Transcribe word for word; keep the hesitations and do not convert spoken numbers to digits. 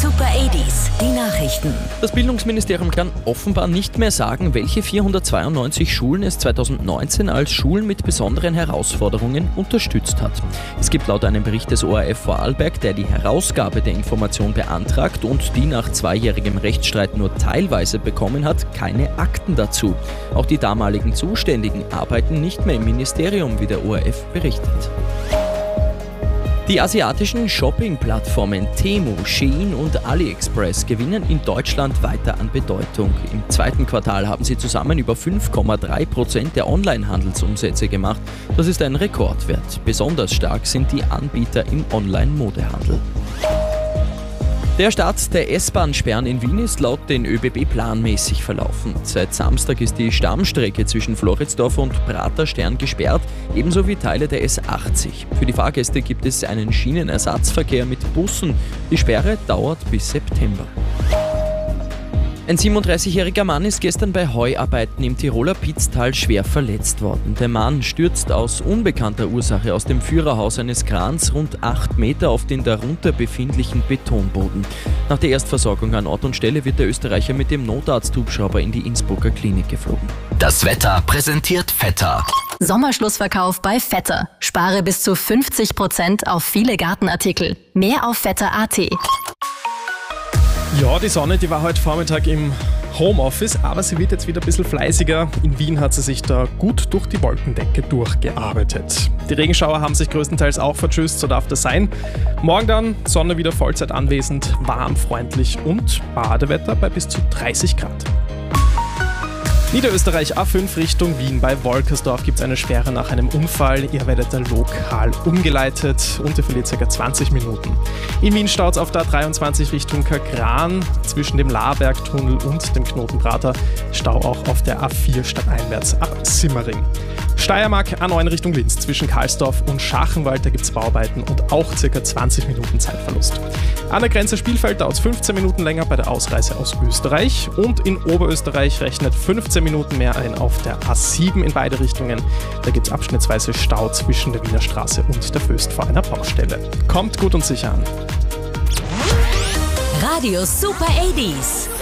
Super achtziger, die Nachrichten. Das Bildungsministerium kann offenbar nicht mehr sagen, welche vierhundertzweiundneunzig Schulen es zweitausendneunzehn als Schulen mit besonderen Herausforderungen unterstützt hat. Es gibt laut einem Bericht des O R F Vorarlberg, der die Herausgabe der Information beantragt und die nach zweijährigem Rechtsstreit nur teilweise bekommen hat, keine Akten dazu. Auch die damaligen Zuständigen arbeiten nicht mehr im Ministerium, wie der O R F berichtet. Die asiatischen Shopping-Plattformen Temu, Shein und AliExpress gewinnen in Deutschland weiter an Bedeutung. Im zweiten Quartal haben sie zusammen über fünf Komma drei Prozent der Online-Handelsumsätze gemacht. Das ist ein Rekordwert. Besonders stark sind die Anbieter im Online-Modehandel. Der Start der S-Bahn-Sperren in Wien ist laut den Ö B B planmäßig verlaufen. Seit Samstag ist die Stammstrecke zwischen Floridsdorf und Praterstern gesperrt, ebenso wie Teile der S achtzig. Für die Fahrgäste gibt es einen Schienenersatzverkehr mit Bussen. Die Sperre dauert bis September. Ein siebenunddreißigjähriger Mann ist gestern bei Heuarbeiten im Tiroler Pitztal schwer verletzt worden. Der Mann stürzt aus unbekannter Ursache aus dem Führerhaus eines Krans rund acht Meter auf den darunter befindlichen Betonboden. Nach der Erstversorgung an Ort und Stelle wird der Österreicher mit dem Notarzt-Hubschrauber in die Innsbrucker Klinik geflogen. Das Wetter präsentiert Vetter. Sommerschlussverkauf bei Vetter. Spare bis zu fünfzig Prozent auf viele Gartenartikel. Mehr auf vetter punkt a t. Ja, die Sonne, die war heute Vormittag im Homeoffice, aber sie wird jetzt wieder ein bisschen fleißiger. In Wien hat sie sich da gut durch die Wolkendecke durchgearbeitet. Die Regenschauer haben sich größtenteils auch vertschüsst, so darf das sein. Morgen dann Sonne wieder Vollzeit anwesend, warm, freundlich und Badewetter bei bis zu dreißig Grad. Niederösterreich A fünf Richtung Wien. Bei Wolkersdorf gibt es eine Sperre nach einem Unfall. Ihr werdet da lokal umgeleitet und ihr verliert ca. zwanzig Minuten. In Wien staut es auf der A dreiundzwanzig Richtung Kagran. Zwischen dem Laarbergtunnel und dem Knotenprater Stau auch auf der A vier stadteinwärts ab Simmering. Steiermark A neun Richtung Linz. Zwischen Karlsdorf und Schachenwald, da gibt es Bauarbeiten und auch ca. zwanzig Minuten Zeitverlust. An der Grenze Spielfeld dauert es fünfzehn Minuten länger bei der Ausreise aus Österreich. Und in Oberösterreich rechnet fünfzehn Minuten mehr ein auf der A sieben in beide Richtungen. Da gibt es abschnittsweise Stau zwischen der Wiener Straße und der Föst vor einer Baustelle. Kommt gut und sicher an. Radio Super achtziger.